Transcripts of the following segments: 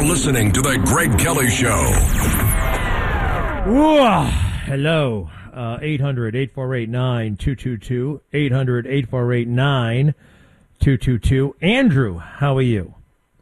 listening to The Greg Kelly Show. Whoa. Hello. 800-848-9222. 800-848-9222. Andrew, how are you?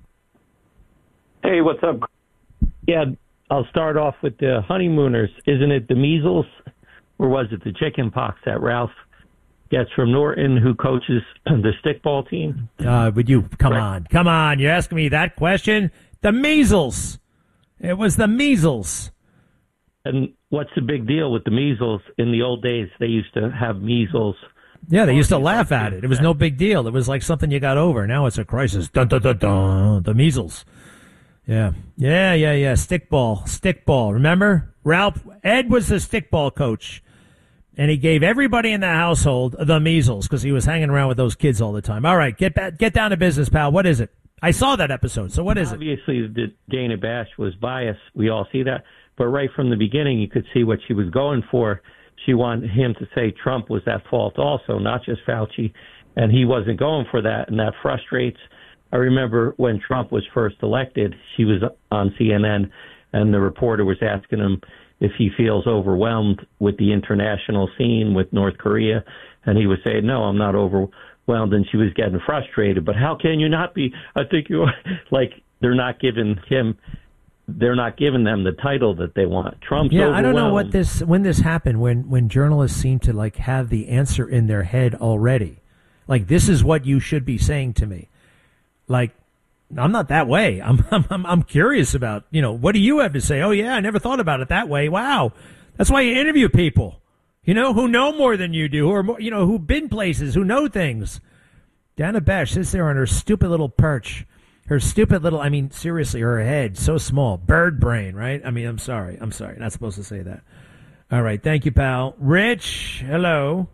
Hey, what's up? Yeah, I'll start off with the honeymooners. Isn't it the measles, or was it the chicken pox that Ralph gets from Norton, who coaches the stickball team? Would you come on? You're asking me that question? The measles. It was the measles. And what's the big deal with the measles? In the old days, they used to have measles. Yeah, they used to laugh at it. It was no big deal. It was like something you got over. Now it's a crisis. Dun, dun, dun, dun. The measles. Yeah. Stickball. Remember? Ralph, Ed was the stickball coach. And he gave everybody in the household the measles because he was hanging around with those kids all the time. All right, get down to business, pal. What is it? I saw that episode. So what is it? Obviously, Dana Bash was biased. We all see that. But right from the beginning, you could see what she was going for. She wanted him to say Trump was at fault also, not just Fauci. And he wasn't going for that, and that frustrates. I remember when Trump was first elected, she was on CNN, and the reporter was asking him if he feels overwhelmed with the international scene with North Korea. And he was saying, no, I'm not overwhelmed. And she was getting frustrated. But how can you not be? I think you are. Like, they're not giving them the title that they want. Trump's overwhelmed. I don't know when this happened, when journalists seem to like have the answer in their head already. Like, this is what you should be saying to me. Like, I'm not that way. I'm curious about, what do you have to say? Oh yeah, I never thought about it that way. Wow. That's why you interview people, who know more than you do, who are more, who've been places, who know things. Dana Bash sits there on her stupid little perch. Her stupid little, seriously, her head, so small. Bird brain, right? I'm sorry. Not supposed to say that. All right. Thank you, pal. Rich, hello.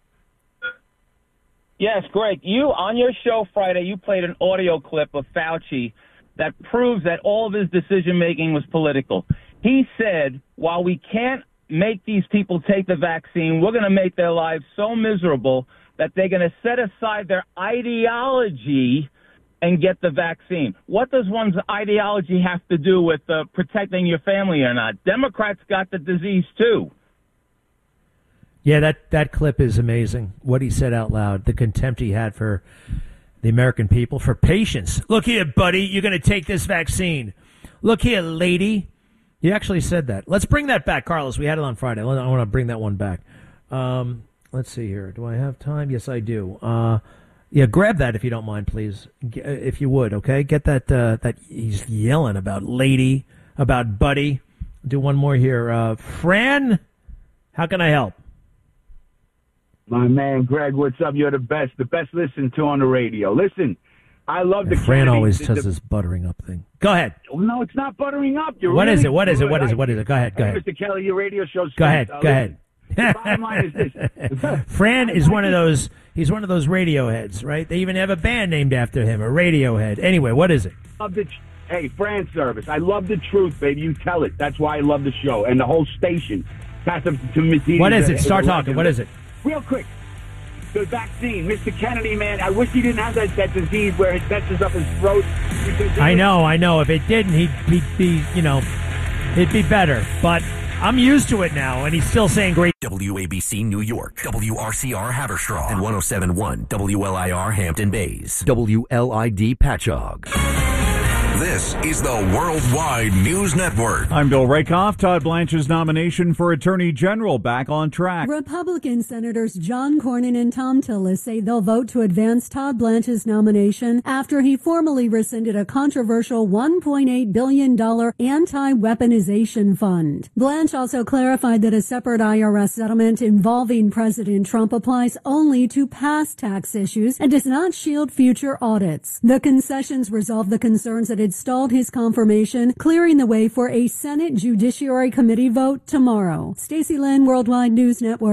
Yes, Greg, you, on your show Friday, you played an audio clip of Fauci that proves that all of his decision-making was political. He said, while we can't make these people take the vaccine, we're going to make their lives so miserable that they're going to set aside their ideology and get the vaccine. What does one's ideology have to do with protecting your family or not? Democrats got the disease, too. Yeah, that clip is amazing. What he said out loud, the contempt he had for the American people, for patience. Look here, buddy, you're going to take this vaccine. Look here, lady. He actually said that. Let's bring that back, Carlos. We had it on Friday. I want to bring that one back. Let's see here. Do I have time? Yes, I do. Yeah, grab that if you don't mind, please. If you would, okay? Get that he's yelling about lady, about buddy. Do one more here. Fran, how can I help? My man, Greg, what's up? You're the best listened to on the radio. Listen, I love the Fran always does this buttering up thing. Go ahead. No, it's not buttering up. What is it? What is it? Go ahead. Mr. Kelly, your radio show's Go ahead. The bottom line is this. Fran is one of those. He's one of those Radioheads, right? They even have a band named after him, a Radiohead. Anyway, what is it? Hey, Fran Service. I love the truth, baby. You tell it. That's why I love the show and the whole station. What is it? Start talking. What is it? Real quick, the vaccine. Mr. Kennedy, man, I wish he didn't have that disease where it messes up his throat. I know. If it didn't, he'd be, it'd be better. But I'm used to it now, and he's still saying great. WABC New York, WRCR Haverstraw, and 107.1 WLIR Hampton Bays, WLID Patchogue. This is the Worldwide News Network. I'm Bill Rakoff. Todd Blanche's nomination for Attorney General back on track. Republican Senators John Cornyn and Tom Tillis say they'll vote to advance Todd Blanche's nomination after he formally rescinded a controversial $1.8 billion anti-weaponization fund. Blanche also clarified that a separate IRS settlement involving President Trump applies only to past tax issues and does not shield future audits. The concessions resolve the concerns that had stalled his confirmation, clearing the way for a Senate Judiciary Committee vote tomorrow. Stacey Lynn, Worldwide News Network.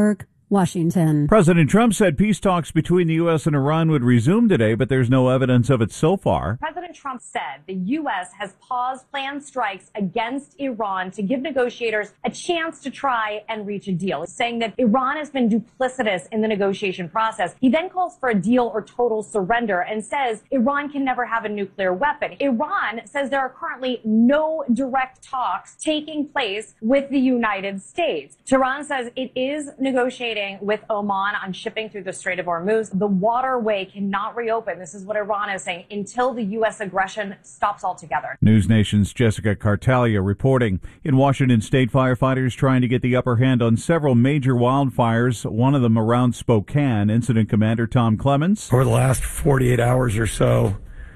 Washington. President Trump said peace talks between the U.S. and Iran would resume today, but there's no evidence of it so far. President Trump said the U.S. has paused planned strikes against Iran to give negotiators a chance to try and reach a deal, saying that Iran has been duplicitous in the negotiation process. He then calls for a deal or total surrender and says Iran can never have a nuclear weapon. Iran says there are currently no direct talks taking place with the United States. Tehran says it is negotiating with Oman on shipping through the Strait of Hormuz. The waterway cannot reopen. This is what Iran is saying until the U.S. aggression stops altogether. News Nation's Jessica Cartalia reporting. In Washington state, firefighters trying to get the upper hand on several major wildfires, one of them around Spokane. Incident Commander Tom Clements. Over the last 48 hours or so,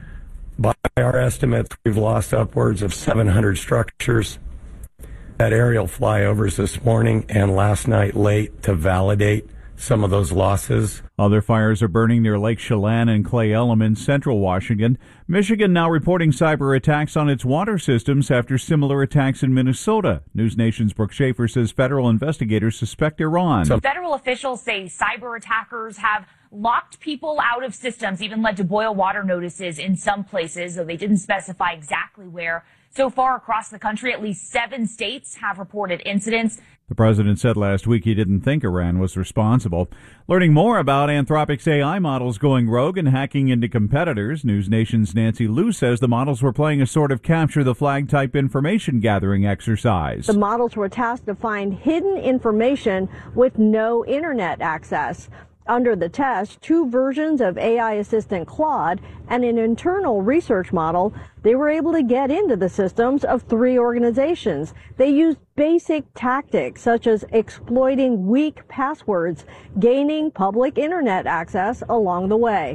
by our estimates, we've lost upwards of 700 structures. Had aerial flyovers this morning and last night late to validate some of those losses. Other fires are burning near Lake Chelan and Clay Elum in central Washington. Michigan now reporting cyber attacks on its water systems after similar attacks in Minnesota. News Nation's Brooke Schaefer says federal investigators suspect Iran. Federal officials say cyber attackers have locked people out of systems, even led to boil water notices in some places, though they didn't specify exactly where. So far across the country, at least 7 states have reported incidents. The president said last week he didn't think Iran was responsible. Learning more about Anthropic's AI models going rogue and hacking into competitors, News Nation's Nancy Liu says the models were playing a sort of capture-the-flag type information gathering exercise. The models were tasked to find hidden information with no internet access. Under the test, 2 versions of AI assistant Claude and an internal research model, they were able to get into the systems of 3 organizations. They used basic tactics such as exploiting weak passwords, gaining public internet access along the way.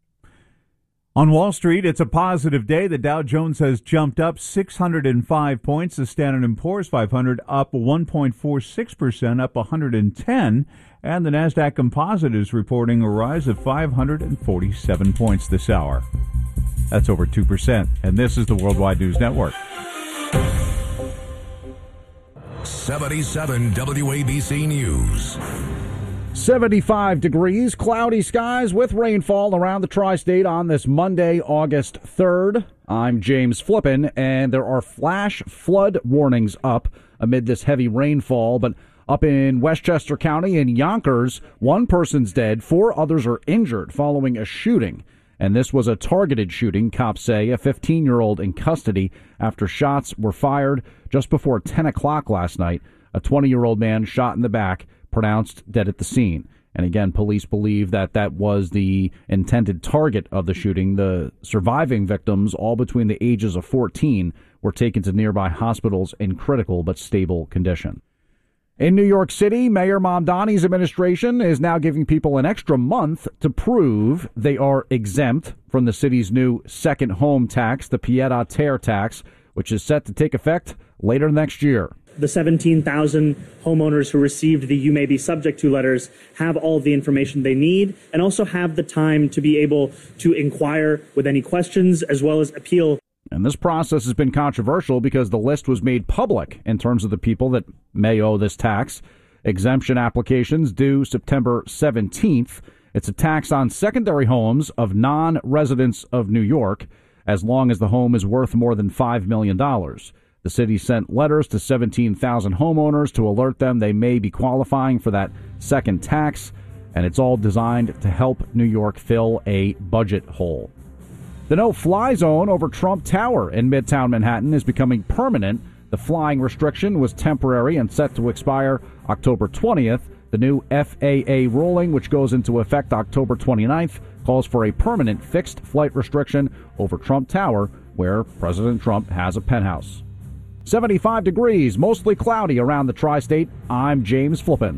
On Wall Street, it's a positive day. The Dow Jones has jumped up 605 points. The Standard & Poor's 500 up 1.46%, up 110. And the Nasdaq Composite is reporting a rise of 547 points this hour. That's over 2%. And this is the Worldwide News Network. 77 WABC News. 75 degrees, cloudy skies with rainfall around the tri-state on this Monday, August 3rd. I'm James Flippin, and there are flash flood warnings up amid this heavy rainfall. But up in Westchester County in Yonkers, 1 person's dead, 4 others are injured following a shooting. And this was a targeted shooting, cops say. A 15-year-old in custody after shots were fired just before 10 o'clock last night. A 20-year-old man shot in the back, pronounced dead at the scene. And again, police believe that that was the intended target of the shooting. The surviving victims, all between the ages of 14, were taken to nearby hospitals in critical but stable condition. In New York City, Mayor Mamdani's administration is now giving people an extra month to prove they are exempt from the city's new second home tax, the pied-à-terre tax, which is set to take effect later next year. The 17,000 homeowners who received the "You May Be Subject To" letters have all the information they need and also have the time to be able to inquire with any questions as well as appeal. And this process has been controversial because the list was made public in terms of the people that may owe this tax. Exemption applications due September 17th. It's a tax on secondary homes of non-residents of New York as long as the home is worth more than $5 million. The city sent letters to 17,000 homeowners to alert them they may be qualifying for that second tax, and it's all designed to help New York fill a budget hole. The no-fly zone over Trump Tower in Midtown Manhattan is becoming permanent. The flying restriction was temporary and set to expire October 20th. The new FAA ruling, which goes into effect October 29th, calls for a permanent fixed flight restriction over Trump Tower, where President Trump has a penthouse. 75 degrees, mostly cloudy around the tri-state. I'm James Flippin.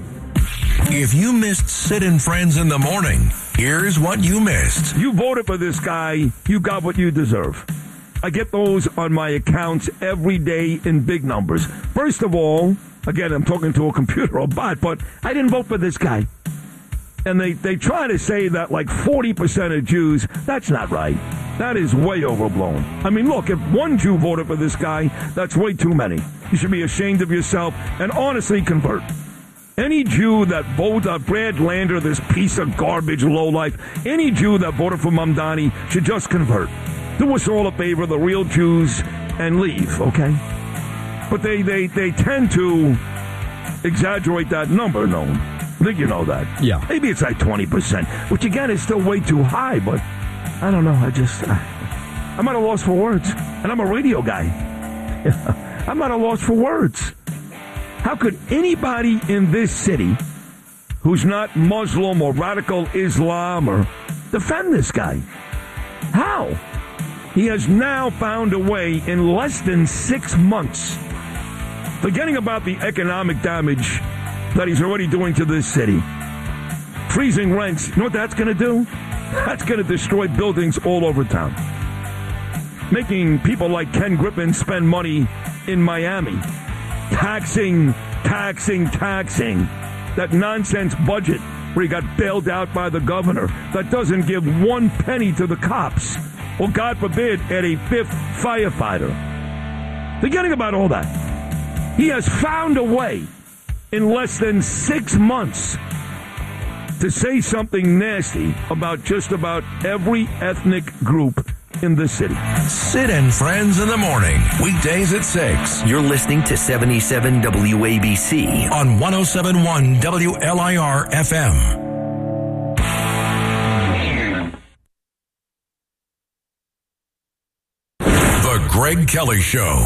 If you missed Sid and Friends in the morning, here's what you missed. You voted for this guy, you got what you deserve. I get those on my accounts every day in big numbers. First of all, again, I'm talking to a computer or bot, but I didn't vote for this guy. And they try to say that like 40% of Jews, that's not right. That is way overblown. I mean, look, if one Jew voted for this guy, that's way too many. You should be ashamed of yourself and honestly convert. Any Jew that voted Brad Lander, this piece of garbage lowlife, any Jew that voted for Mamdani should just convert. Do us all a favor, the real Jews, and leave, okay? But they tend to exaggerate that number, no? I think you know that. Yeah. Maybe it's like 20%, which again is still way too high, but I don't know. I'm at a loss for words, and I'm a radio guy. I'm at a loss for words. How could anybody in this city who's not Muslim or radical Islam or defend this guy? How? He has now found a way in less than 6 months, forgetting about the economic damage that he's already doing to this city. Freezing rents, you know what that's going to do? That's going to destroy buildings all over town. Making people like Ken Griffin spend money in Miami. Taxing. That nonsense budget where he got bailed out by the governor that doesn't give 1 penny to the cops. Or, God forbid, add a 5th firefighter. Forgetting about all that. He has found a way in less than 6 months to say something nasty about just about every ethnic group in the city. Sid and Friends in the morning, weekdays at 6. You're listening to 77 WABC on 107.1 WLIR FM. The Greg Kelly Show.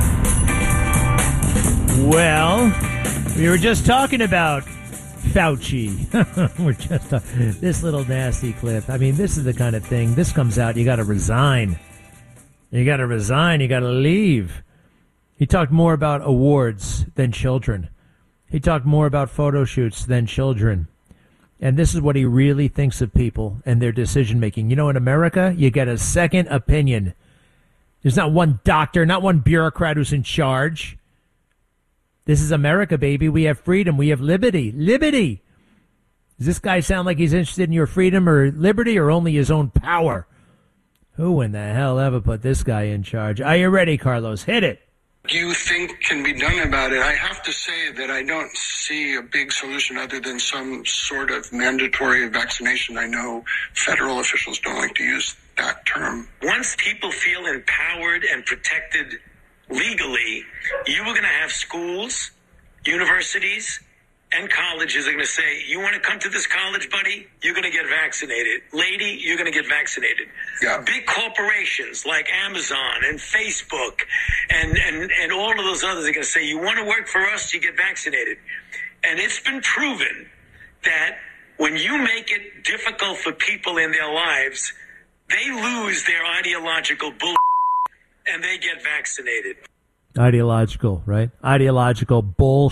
Well, we were just talking about Fauci. We're just this little nasty clip. I mean, this is the kind of thing. This comes out, you got to resign. You got to resign. You got to leave. He talked more about awards than children. He talked more about photo shoots than children. And this is what he really thinks of people and their decision making. You know, in America, you get a second opinion. There's not one doctor, not one bureaucrat who's in charge. This is America, baby. We have freedom. We have liberty. Liberty. Does this guy sound like he's interested in your freedom or liberty or only his own power? Who in the hell ever put this guy in charge? Are you ready, Carlos? Hit it. Do you think can be done about it? I have to say that I don't see a big solution other than some sort of mandatory vaccination. I know federal officials don't like to use that term. Once people feel empowered and protected legally, you are going to have schools, universities, and colleges are going to say, you want to come to this college, buddy? You're going to get vaccinated. Lady, you're going to get vaccinated. Yeah. Big corporations like Amazon and Facebook and all of those others are going to say, you want to work for us, you get vaccinated. And it's been proven that when you make it difficult for people in their lives, they lose their ideological bull and they get vaccinated. Ideological, right? Ideological bull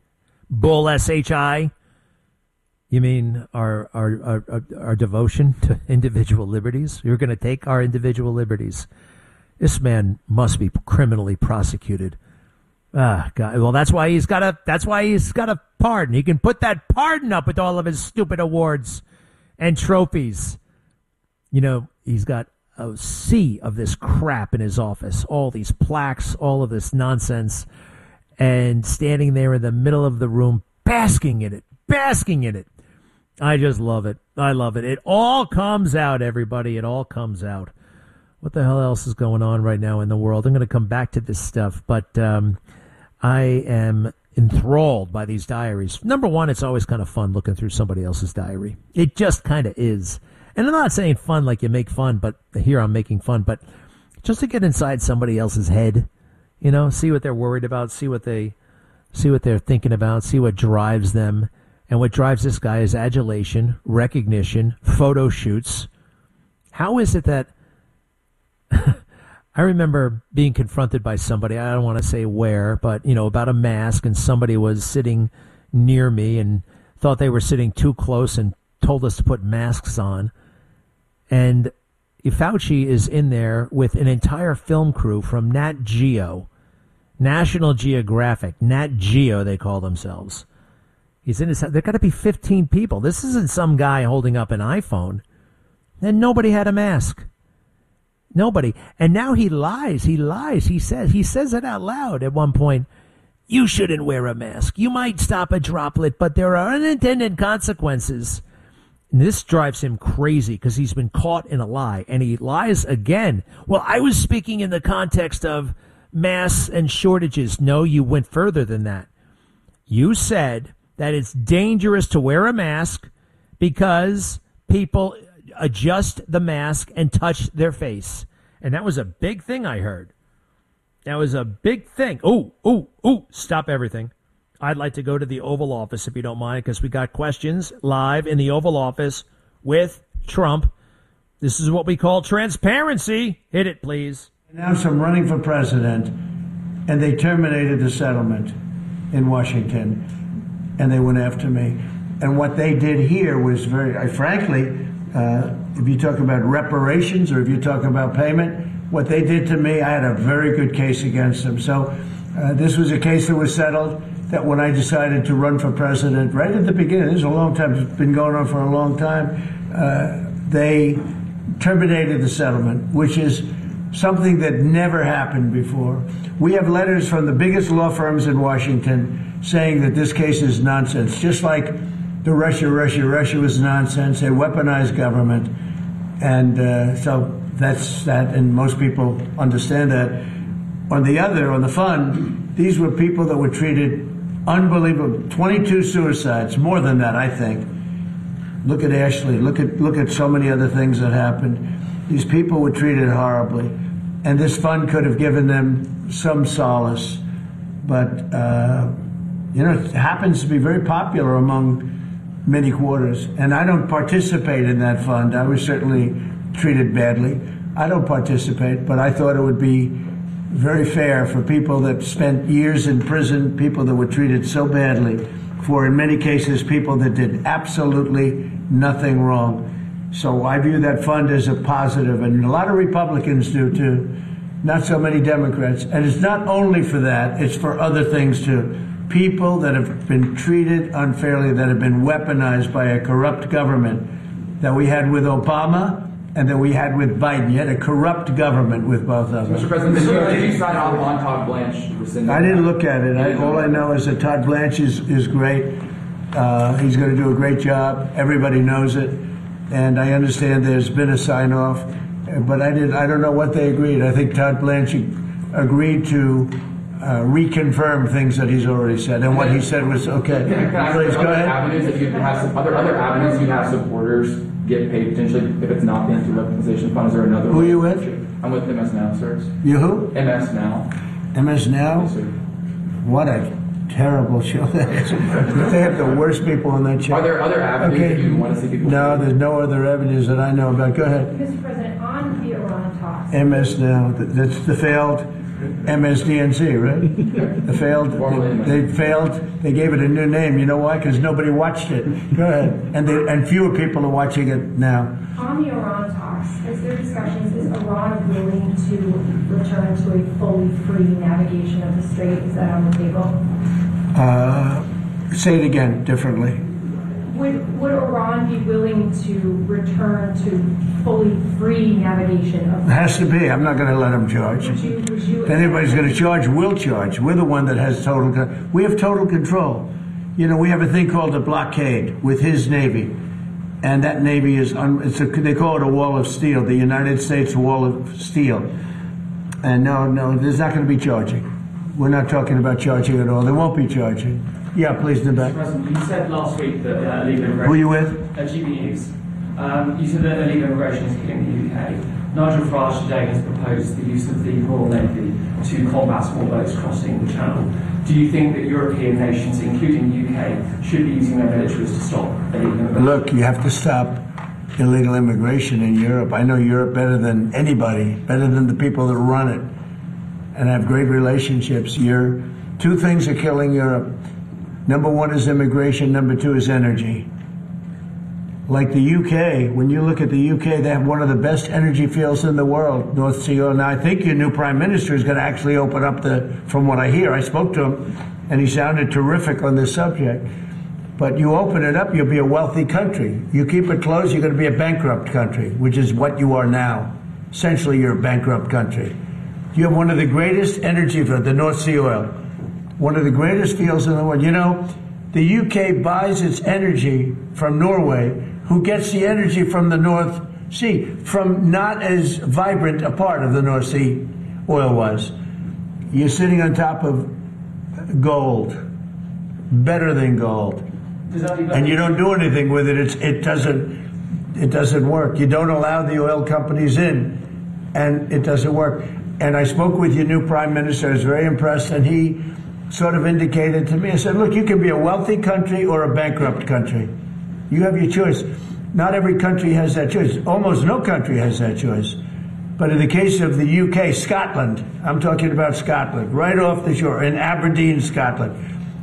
SHI. You mean our devotion to individual liberties? You're going to take our individual liberties. This man must be criminally prosecuted. Ah, God. Well, that's why he's got a pardon. He can put that pardon up with all of his stupid awards and trophies. You know, he's got a sea of this crap in his office, all these plaques, all of this nonsense, and standing there in the middle of the room, basking in it. I just love it. I love it. It all comes out, everybody. It all comes out. What the hell else is going on right now in the world? I'm going to come back to this stuff, but I am enthralled by these diaries. Number one, it's always kind of fun looking through somebody else's diary. It just kind of is. And I'm not saying fun like you make fun, but here I'm making fun, but just to get inside somebody else's head, you know, see what they're worried about, see what they're thinking about, see what drives them. And what drives this guy is adulation, recognition, photo shoots. How is it that I remember being confronted by somebody, I don't want to say where, but, you know, about a mask, and somebody was sitting near me and thought they were sitting too close and told us to put masks on. And Fauci is in there with an entire film crew from Nat Geo, National Geographic, Nat Geo they call themselves. He's in his house. There got to be 15 people. This isn't some guy holding up an iPhone. And nobody had a mask. Nobody. And now he lies. He says it out loud at one point. you shouldn't wear a mask. You might stop a droplet, but there are unintended consequences. And this drives him crazy because he's been caught in a lie, and he lies again. Well, I was speaking in the context of masks and shortages. No, you went further than that. You said that it's dangerous to wear a mask because people adjust the mask and touch their face. And that was a big thing I heard. That was a big thing. Oh, stop everything. I'd like to go to the Oval Office, if you don't mind, because we got questions live in the Oval Office with Trump. This is what we call transparency. Hit it, please. Announced I'm running for president, and they terminated the settlement in Washington, and they went after me. And what they did here was very, frankly, if you talk about reparations or if you talk about payment, what they did to me, I had a very good case against them. So this was a case that was settled, that when I decided to run for president, right at the beginning, this is a long time, it's been going on for a long time, they terminated the settlement, which is something that never happened before. We have letters from the biggest law firms in Washington saying that this case is nonsense, just like the Russia was nonsense, a weaponized government. And so that's that, and most people understand that. On the fund, these were people that were treated unbelievable. 22 suicides, more than that, I think. Look at Ashley. Look at so many other things that happened. These people were treated horribly, and this fund could have given them some solace. But it happens to be very popular among many quarters, and I don't participate in that fund. I was certainly treated badly. I don't participate, but I thought it would be very fair for people that spent years in prison, people that were treated so badly, for in many cases people that did absolutely nothing wrong. So I view that fund as a positive, and a lot of Republicans do too, not so many Democrats. And it's not only for that, it's for other things too. People that have been treated unfairly, that have been weaponized by a corrupt government that we had with Obama and that we had with Biden. You had a corrupt government with both of them. Mr. President, did you sign off on Todd Blanche rescinding? I didn't look at it. All I know is that Todd Blanche is great. He's going to do a great job. Everybody knows it. And I understand there's been a sign-off. But I don't know what they agreed. I think Todd Blanche agreed to reconfirm things that he's already said, and what he said was okay. Please go ahead. Avenues, if you have some other avenues, you have supporters get paid potentially if it's not the anti-weaponization fund. Is there another? Who are you with? I'm with MS Now, sir. You who? MS Now. MS Now. Yes, sir. What a terrible show that is. They have the worst people on that show. Are there other avenues that you want to see people? No, there's no other avenues that I know about. Go ahead. Mr. President, on the Iran talks. MS Now. That's the failed MSDNC, right? They failed. They gave it a new name. You know why? Because nobody watched it. Go ahead. And fewer people are watching it now. On the Iran talks, is there discussions? Is Iran willing to return to a fully free navigation of the strait? Is that on the table? Say it again, differently. Would Iran be willing to return to fully free navigation of the It has to be. I'm not going to let them charge. If anybody's going to charge, we'll charge. We're the one that has total control. We have total control. You know, we have a thing called a blockade with his Navy. And that Navy is, they call it a wall of steel, the United States wall of steel. And no, there's not going to be charging. We're not talking about charging at all. There won't be charging. Yeah, please, in the back. Mr. President, you said last week that illegal immigration... Who are you with? GB News. You said that illegal immigration is killing the UK. Nigel Farage today has proposed the use of the Royal Navy to combat small boats crossing the Channel. Do you think that European nations, including the UK, should be using their militaries to stop illegal immigration? Look, you have to stop illegal immigration in Europe. I know Europe better than anybody, better than the people that run it, and have great relationships. Two things are killing Europe. Number one is immigration. Number two is energy. Like the UK, when you look at the UK, they have one of the best energy fields in the world, North Sea oil. Now, I think your new prime minister is going to actually open up from what I hear, I spoke to him, and he sounded terrific on this subject. But you open it up, you'll be a wealthy country. You keep it closed, you're going to be a bankrupt country, which is what you are now. Essentially, you're a bankrupt country. You have one of the greatest energy fields, the North Sea oil. one of the greatest fields in the world. You know, the UK buys its energy from Norway, who gets the energy from the North Sea, from not as vibrant a part of the North Sea oil was. You're sitting on top of gold, better than gold, and you don't do anything with it. It doesn't work. You don't allow the oil companies in, and it doesn't work. And I spoke with your new prime minister. I was very impressed, and he sort of indicated to me, I said, look, you can be a wealthy country or a bankrupt country. You have your choice. Not every country has that choice. Almost no country has that choice. But in the case of the UK, Scotland, I'm talking about Scotland, right off the shore, in Aberdeen, Scotland.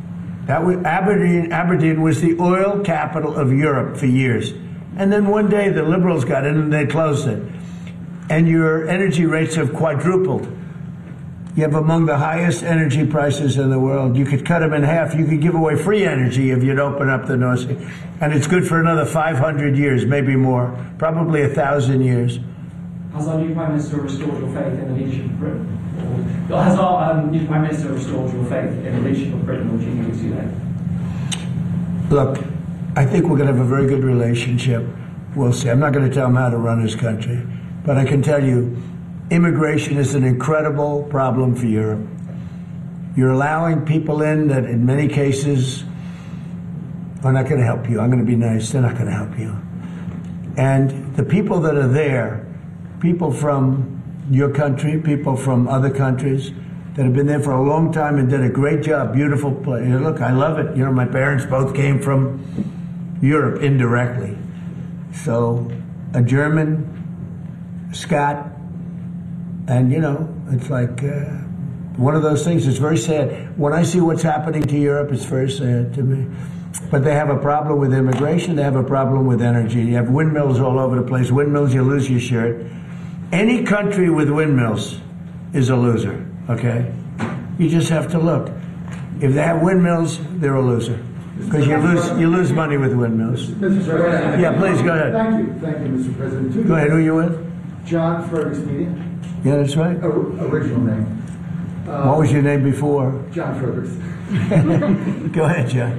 Aberdeen was the oil capital of Europe for years. And then one day the Liberals got in and they closed it. And your energy rates have quadrupled. You have among the highest energy prices in the world. You could cut them in half. You could give away free energy if you'd open up the North Sea. And it's good for another 500 years, maybe more, probably 1,000 years. Has our new Prime Minister restored your faith in the leadership of Britain? Or has our new Prime Minister restored your faith in the leadership of Britain, or do you think it's too late? Look, I think we're going to have a very good relationship. We'll see. I'm not going to tell him how to run his country. But I can tell you, immigration is an incredible problem for Europe. You're allowing people in that in many cases are not going to help you. I'm going to be nice. They're not going to help you. And the people that are there, people from your country, people from other countries that have been there for a long time and did a great job, beautiful place. You know, look, I love it. You know, my parents both came from Europe indirectly. So a German, Scott, and, you know, it's like one of those things. It's very sad. When I see what's happening to Europe, it's very sad to me. But they have a problem with immigration. They have a problem with energy. You have windmills all over the place. Windmills, you lose your shirt. Any country with windmills is a loser, okay? You just have to look. If they have windmills, they're a loser. Because you lose money with windmills. Mr. President. Yeah, please, go ahead. Thank you, Mr. President. Go ahead, who are you with? John Fergus Media. Yeah, that's right. Original name. What was your name before? John Fergus. Go ahead, John.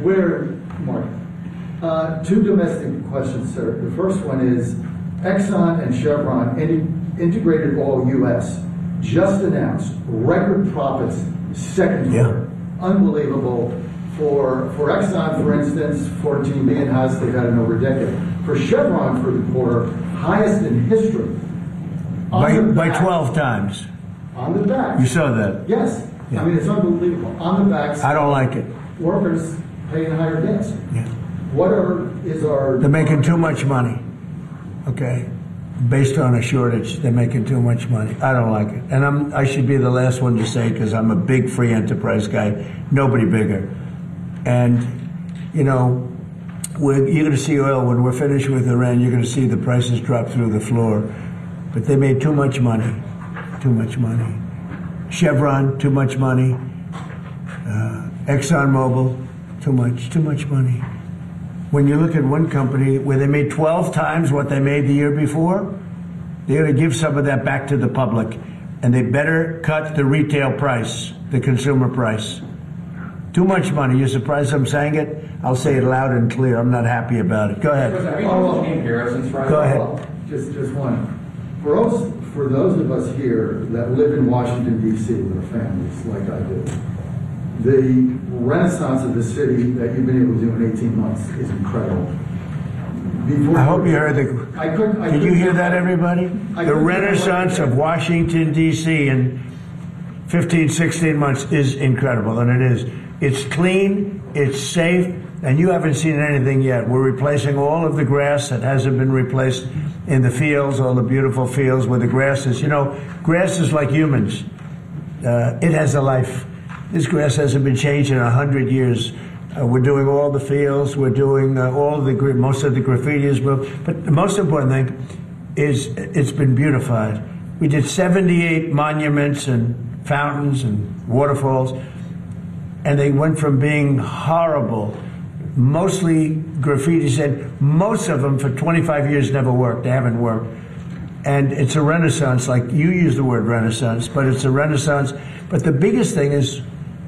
Mark. Two domestic questions, sir. The first one is Exxon and Chevron, Integrated Oil U.S., just announced record profits second quarter. Unbelievable. For Exxon, for instance, 14 billion has they've had in over a decade. For Chevron for the quarter, highest in history. By 12 times. On the back. You saw that? Yes. Yeah. I mean, it's unbelievable. On the backs. I don't like it. Workers paying higher debts. Yeah. Is our... They're making too much money. Okay? Based on a shortage, they're making too much money. I don't like it. And I should be the last one to say, because I'm a big free enterprise guy. Nobody bigger. And, you know, you're going to see oil, when we're finished with Iran, you're going to see the prices drop through the floor. But they made too much money. Too much money. Chevron, too much money. ExxonMobil, too much money. When you look at one company where they made 12 times what they made the year before, they're going to give some of that back to the public. And they better cut the retail price, the consumer price. Too much money. You're surprised I'm saying it? I'll say it loud and clear. I'm not happy about it. Go ahead. Go ahead. Just one. For those of us here that live in Washington, D.C. with our families, like I do, the renaissance of the city that you've been able to do in 18 months is incredible. I hope you heard Did you hear that, everybody? The renaissance of Washington, D.C. in 15, 16 months is incredible, and it is. It's clean, it's safe, and you haven't seen anything yet. We're replacing all of the grass that hasn't been replaced in the fields, all the beautiful fields where the grass is. You know, grass is like humans. It has a life. This grass hasn't been changed in 100 years. We're doing all the fields. We're doing most of the graffiti is moved. But the most important thing is it's been beautified. We did 78 monuments and fountains and waterfalls, and they went from being horrible, mostly graffiti said, most of them for 25 years never worked. They haven't worked. And it's a renaissance, like you use the word renaissance, but it's a renaissance. But the biggest thing is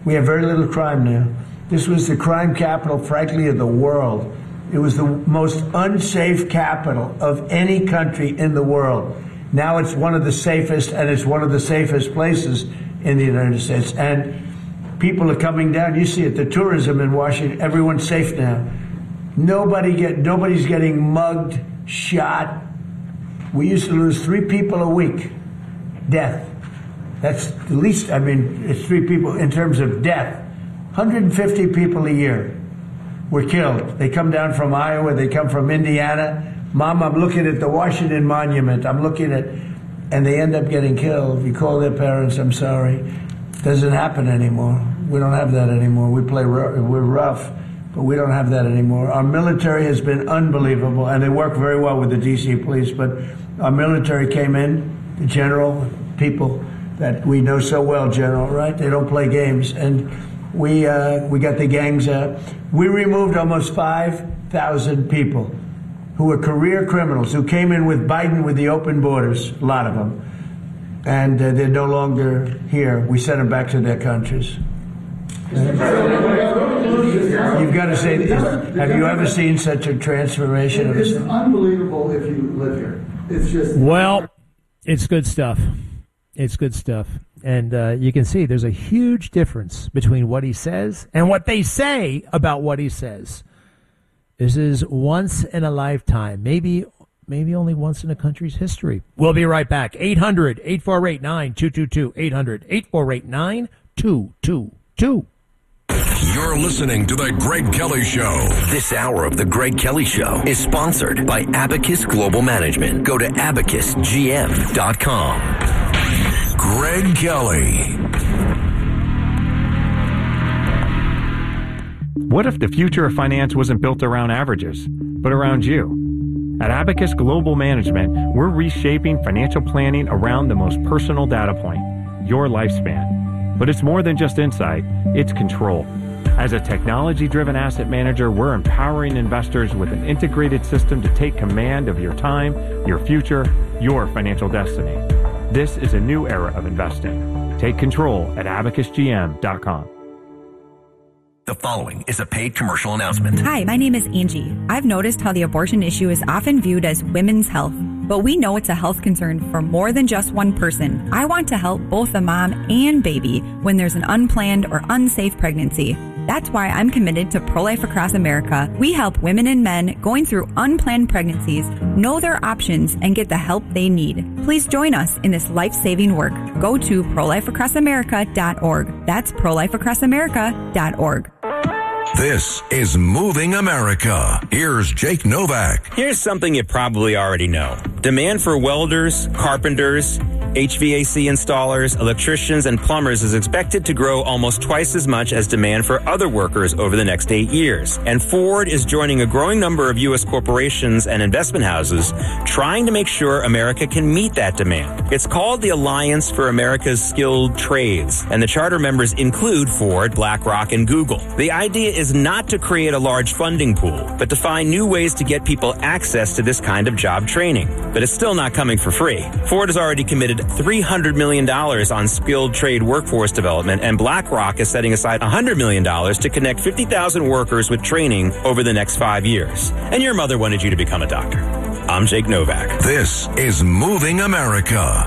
We have very little crime now. This was the crime capital, frankly, of the world. It was the most unsafe capital of any country in the world. Now it's one of the safest, and it's one of the safest places in the United States. And people are coming down. You see it, the tourism in Washington, everyone's safe now. Nobody's getting mugged, shot. We used to lose 3 people a week. Death. That's the least, it's 3 people in terms of death. 150 people a year were killed. They come down from Iowa, they come from Indiana. Mom, I'm looking at the Washington Monument. And they end up getting killed. You call their parents, I'm sorry. Doesn't happen anymore. We don't have that anymore. We're rough, but we don't have that anymore. Our military has been unbelievable, and they work very well with the D.C. police, but our military came in, the general, people that we know so well, General, right? They don't play games. And we got the gangs out. We removed almost 5,000 people who were career criminals, who came in with Biden with the open borders, a lot of them. And they're no longer here. We sent them back to their countries. You've got to say, have you ever seen such a transformation? It's unbelievable if you live here. It's just... Well, it's good stuff. It's good stuff. And you can see there's a huge difference between what he says and what they say about what he says. This is once in a lifetime, maybe only once in a country's history. We'll be right back. 800-848-9222. 800-848-9222. You're listening to The Greg Kelly Show. This hour of The Greg Kelly Show is sponsored by Abacus Global Management. Go to abacusgm.com. Greg Kelly. What if the future of finance wasn't built around averages, but around you? At Abacus Global Management, we're reshaping financial planning around the most personal data point, your lifespan. But it's more than just insight, it's control. As a technology-driven asset manager, we're empowering investors with an integrated system to take command of your time, your future, your financial destiny. This is a new era of investing. Take control at abacusgm.com. The following is a paid commercial announcement. Hi, my name is Angie. I've noticed how the abortion issue is often viewed as women's health, but we know it's a health concern for more than just one person. I want to help both the mom and baby when there's an unplanned or unsafe pregnancy. That's why I'm committed to Pro-Life Across America. We help women and men going through unplanned pregnancies know their options and get the help they need. Please join us in this life-saving work. Go to prolifeacrossamerica.org. That's prolifeacrossamerica.org. This is Moving America. Here's Jake Novak. Here's something you probably already know. Demand for welders, carpenters, HVAC installers, electricians, and plumbers is expected to grow almost twice as much as demand for other workers over the next 8 years. And Ford is joining a growing number of U.S. corporations and investment houses trying to make sure America can meet that demand. It's called the Alliance for America's Skilled Trades, and the charter members include Ford, BlackRock, and Google. The idea is not to create a large funding pool, but to find new ways to get people access to this kind of job training. But it's still not coming for free. Ford has already committed $300 million on skilled trade workforce development, and BlackRock is setting aside $100 million to connect 50,000 workers with training over the next 5 years. And your mother wanted you to become a doctor. I'm Jake Novak. This is Moving America.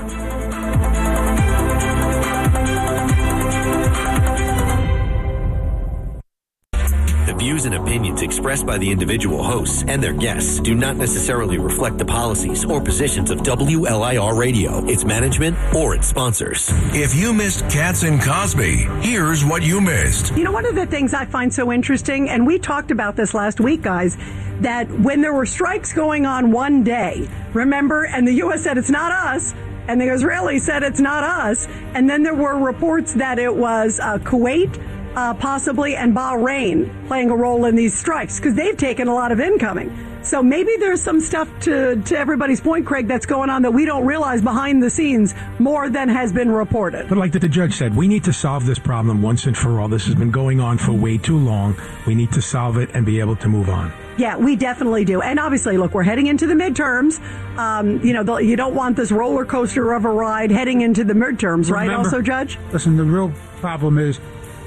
The views and opinions expressed by the individual hosts and their guests do not necessarily reflect the policies or positions of WLIR Radio, its management, or its sponsors. If you missed Katz and Cosby, here's what you missed. You know, one of the things I find so interesting, and we talked about this last week, guys, that when there were strikes going on one day, remember, and the U.S. said it's not us, and the Israelis said it's not us, and then there were reports that it was Kuwait, possibly, and Bahrain playing a role in these strikes because they've taken a lot of incoming. So maybe there's some stuff to everybody's point, Craig, that's going on that we don't realize behind the scenes more than has been reported. But like the judge said, we need to solve this problem once and for all. This has been going on for way too long. We need to solve it and be able to move on. Yeah, we definitely do. And obviously, look, we're heading into the midterms. You don't want this roller coaster of a ride heading into the midterms, right? Also, Judge? Listen, the real problem is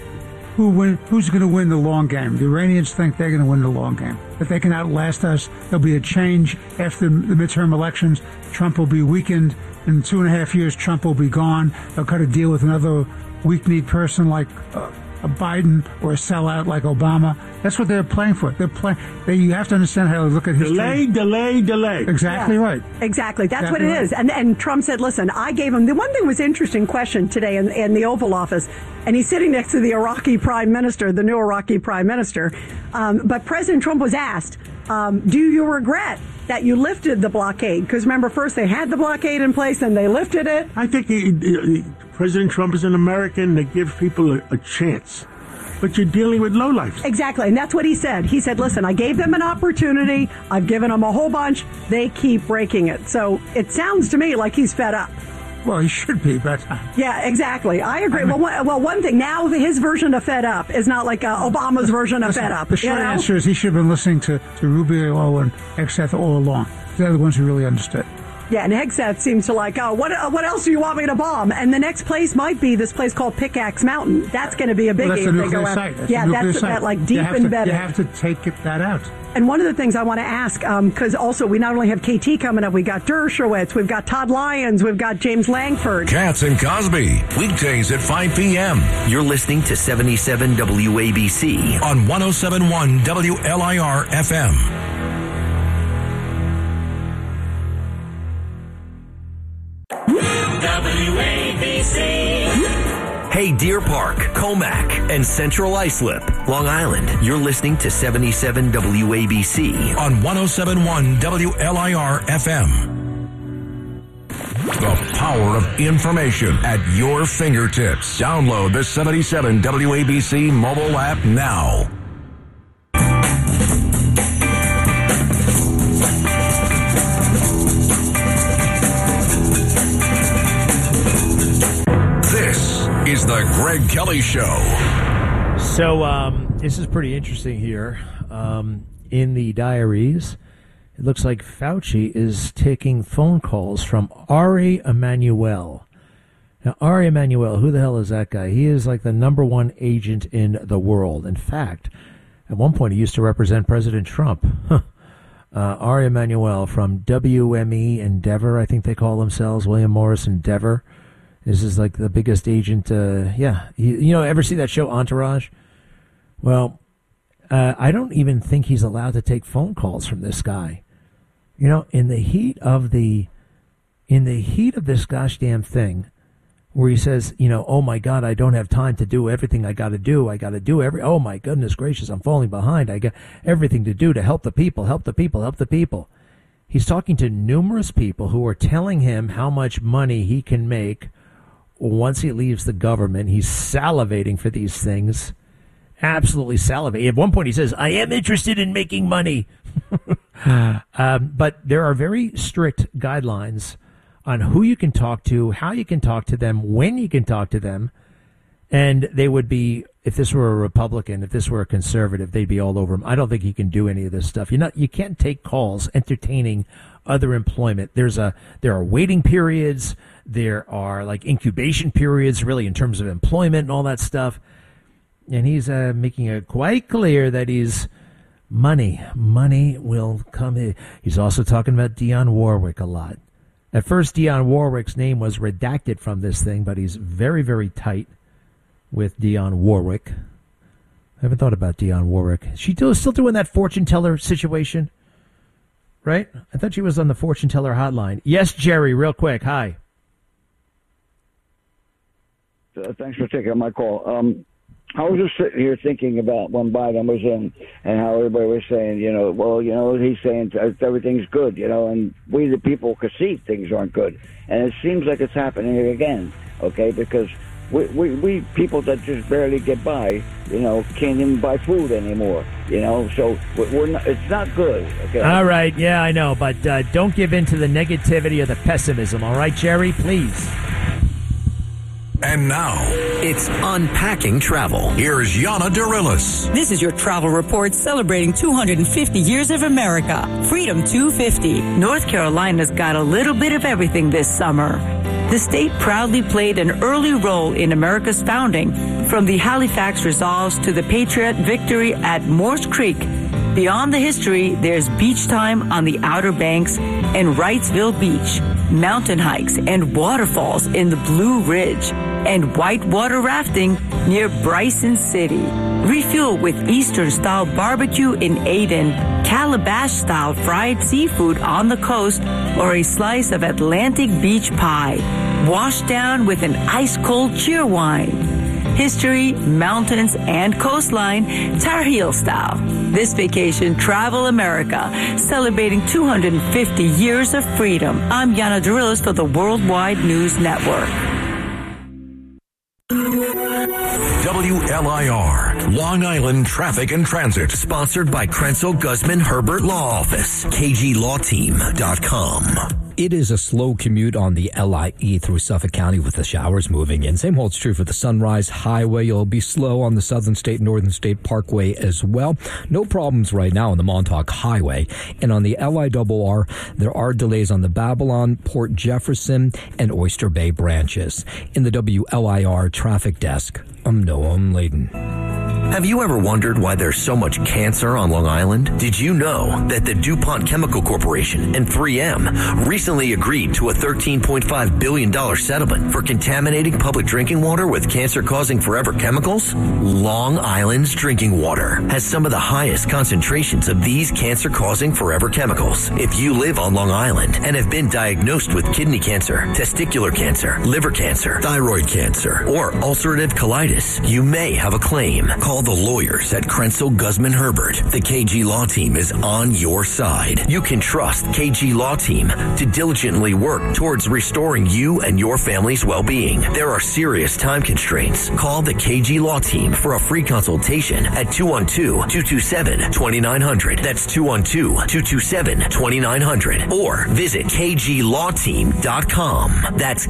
who's going to win the long game. The Iranians think they're going to win the long game. If they can outlast us, there'll be a change after the midterm elections. Trump will be weakened. In 2.5 years, Trump will be gone. They'll cut a deal with another weak-kneed person like a Biden or a sellout like Obama. That's what they're playing for. You have to understand how to look at history. Delay. Exactly right. Exactly. That's what it is. And Trump said, listen, I gave him... The one thing was interesting question today in the Oval Office, and he's sitting next to the Iraqi prime minister, the new Iraqi prime minister. But President Trump was asked, do you regret that you lifted the blockade? Because remember, first they had the blockade in place and they lifted it. I think President Trump is an American that gives people a chance. But you're dealing with lowlifes. Exactly, and that's what he said. He said, listen, I gave them an opportunity. I've given them a whole bunch. They keep breaking it. So it sounds to me like he's fed up. Well, he should be, but... Yeah, exactly. I agree. One thing, now his version of fed up is not like Obama's version of fed up. The short answer is he should have been listening to Rubio and Hegseth all along. They're the ones who really understood. Yeah, and Hegseth seems to like, what else do you want me to bomb? And the next place might be this place called Pickaxe Mountain. That's going to be a biggie. Well, that's a nuclear site. That's that like deep embedded. You have to take that out. And one of the things I want to ask, because also we not only have KT coming up, we've got Dershowitz, we've got Todd Lyons, we've got James Langford. Katz and Cosby, weekdays at 5 p.m. You're listening to 77 WABC on 107.1 WLIR FM. Hey, Deer Park, Comac, and Central Islip, Long Island. You're listening to 77 WABC on 107.1 WLIR FM. The power of information at your fingertips. Download the 77 WABC mobile app now. Is the Greg Kelly Show. So this is pretty interesting here. In the diaries, it looks like Fauci is taking phone calls from Ari Emanuel. Now, Ari Emanuel, who the hell is that guy? He is like the #1 agent in the world. In fact, at one point he used to represent President Trump. Ari Emanuel from WME Endeavor, I think they call themselves, William Morris Endeavor. This is like the biggest agent. Ever see that show Entourage? Well, I don't even think he's allowed to take phone calls from this guy. You know, in the heat of this gosh damn thing, where he says, oh my God, I don't have time to do everything I got to do. Oh my goodness gracious, I'm falling behind. I got everything to do to help the people. He's talking to numerous people who are telling him how much money he can make once he leaves the government. He's salivating for these things. Absolutely salivating. At one point he says, I am interested in making money. But there are very strict guidelines on who you can talk to, how you can talk to them, when you can talk to them. And they would be, if this were a Republican, if this were a conservative, they'd be all over him. I don't think he can do any of this stuff. You can't take calls entertaining other employment. There are waiting periods. There are like incubation periods, really, in terms of employment and all that stuff. And he's making it quite clear that money will come in. He's also talking about Dionne Warwick a lot. At first, Dionne Warwick's name was redacted from this thing, but he's very, very tight with Dionne Warwick. I haven't thought about Dionne Warwick. She still doing that fortune teller situation, right? I thought she was on the fortune teller hotline. Yes, Jerry, real quick. Hi. Thanks for taking my call. I was just sitting here thinking about when Biden was in and how everybody was saying, he's saying everything's good, and we the people could see things aren't good. And it seems like it's happening again, okay, because we people that just barely get by, can't even buy food anymore, so it's not good, okay? All right, yeah, I know, but don't give in to the negativity or the pessimism, all right, Jerry, please. And now, it's Unpacking Travel. Here's Yana Dirilis. This is your travel report celebrating 250 years of America. Freedom 250. North Carolina's got a little bit of everything this summer. The state proudly played an early role in America's founding, from the Halifax Resolves to the Patriot victory at Morse Creek. Beyond the history, there's beach time on the Outer Banks and Wrightsville Beach, mountain hikes and waterfalls in the Blue Ridge, and whitewater rafting near Bryson City. Refuel with Eastern-style barbecue in Aden, Calabash-style fried seafood on the coast, or a slice of Atlantic beach pie, washed down with an ice-cold cheer wine. History, mountains, and coastline, Tar Heel style. This vacation, travel America, celebrating 250 years of freedom. I'm Yana Dorilis for the Worldwide News Network. WLIR, Long Island Traffic and Transit, sponsored by Krenzel Guzman Herbert Law Office, KGLawTeam.com. It is a slow commute on the LIE through Suffolk County with the showers moving in. Same holds true for the Sunrise Highway. You'll be slow on the Southern State, Northern State Parkway as well. No problems right now on the Montauk Highway. And on the LIRR, there are delays on the Babylon, Port Jefferson, and Oyster Bay branches. In the WLIR traffic desk, I'm Noam Layden. Have you ever wondered why there's so much cancer on Long Island? Did you know that the DuPont Chemical Corporation and 3M recently agreed to a $13.5 billion settlement for contaminating public drinking water with cancer-causing forever chemicals? Long Island's drinking water has some of the highest concentrations of these cancer-causing forever chemicals. If you live on Long Island and have been diagnosed with kidney cancer, testicular cancer, liver cancer, thyroid cancer, or ulcerative colitis, you may have a claim. Call the lawyers at Krenzel Guzman Herbert. The KG Law Team is on your side. You can trust KG Law Team to diligently work towards restoring you and your family's well-being. There are serious time constraints. Call the KG Law Team for a free consultation at 212-227-2900. That's 212-227-2900. Or visit KGLawTeam.com. That's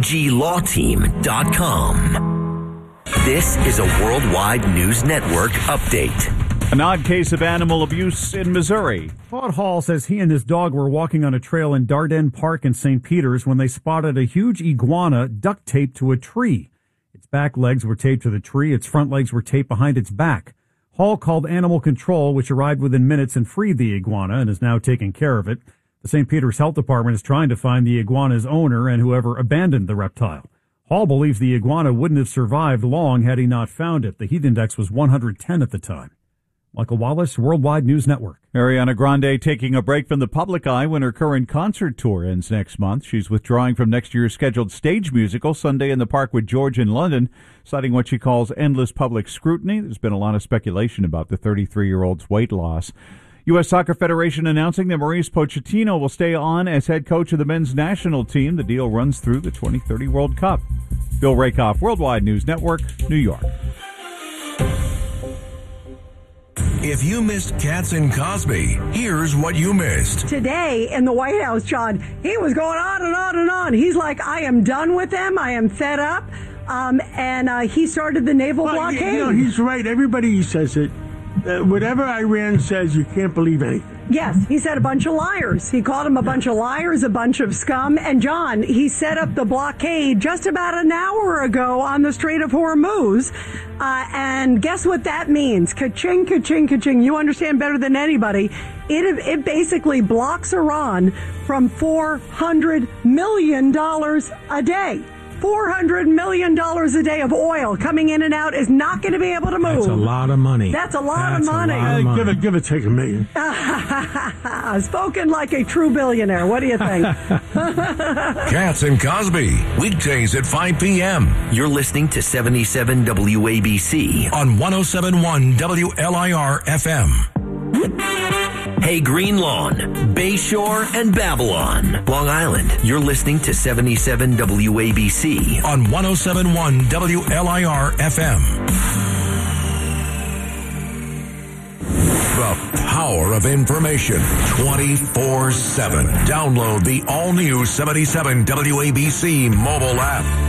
KGLawTeam.com. This is a Worldwide News Network update. An odd case of animal abuse in Missouri. Todd Hall says he and his dog were walking on a trail in Dardenne Park in St. Peters when they spotted a huge iguana duct taped to a tree. Its back legs were taped to the tree. Its front legs were taped behind its back. Hall called animal control, which arrived within minutes and freed the iguana and is now taking care of it. The St. Peters Health Department is trying to find the iguana's owner and whoever abandoned the reptile. Hall believes the iguana wouldn't have survived long had he not found it. The heat index was 110 at the time. Michael Wallace, Worldwide News Network. Ariana Grande taking a break from the public eye when her current concert tour ends next month. She's withdrawing from next year's scheduled stage musical, Sunday in the Park with George in London, citing what she calls endless public scrutiny. There's been a lot of speculation about the 33-year-old's weight loss. U.S. Soccer Federation announcing that Maurice Pochettino will stay on as head coach of the men's national team. The deal runs through the 2030 World Cup. Bill Rakoff, Worldwide News Network, New York. If you missed Katz and Cosby, here's what you missed. Today in the White House, John, he was going on and on and on. He's like, I am done with them. I am fed up. And he started the naval blockade. You know, he's right. Everybody says it. Whatever Iran says, you can't believe anything. Yes, he said a bunch of liars. He called them a bunch of liars, a bunch of scum. And, John, he set up the blockade just about an hour ago on the Strait of Hormuz. And guess what that means? Ka-ching, ka-ching, ka-ching. You understand better than anybody. It basically blocks Iran from $400 million a day. $400 million a day of oil coming in and out is not going to be able to move. That's a lot of money. That's a lot of money. Give it, take $1 million. Spoken like a true billionaire. What do you think? Katz and Cosby, weekdays at 5 p.m. You're listening to 77 WABC on 107.1 WLIR FM. Hey, Green Lawn, Bayshore, and Babylon. Long Island, you're listening to 77 WABC on 107.1 WLIR FM. The power of information 24/7. Download the all-new 77 WABC mobile app.